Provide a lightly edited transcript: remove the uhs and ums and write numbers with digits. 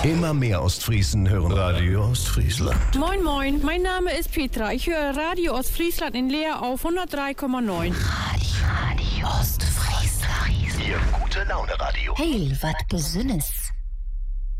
Immer mehr Ostfriesen hören Radio Ostfriesland. Moin moin, mein Name ist Petra. Ich höre Radio Ostfriesland in Leer auf 103,9. Radio Ostfriesland. Ihr gute Laune Radio. Hey, wat Besonnes.